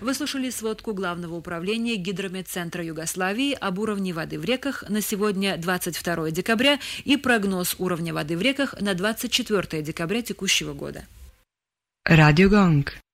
Вы слушали сводку Главного управления Гидрометцентра Югославии об уровне воды в реках на сегодня, 22 декабря, и прогноз уровня воды в реках на 24 декабря текущего года. Радиогонг.